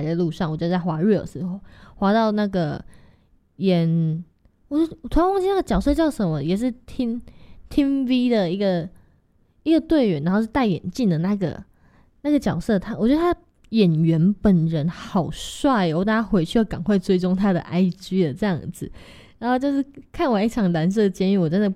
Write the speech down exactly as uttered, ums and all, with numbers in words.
来的路上，我就在滑 Reels， 滑到那个演，我就我突然忘记那个角色叫什么，也是 Team Team V 的一个一个队员，然后是戴眼镜的那个那个角色，他我觉得他演员本人好帅哦，我等下回去要赶快追踪他的 I G 了这样子。然后就是看完一场蓝色监狱，我真的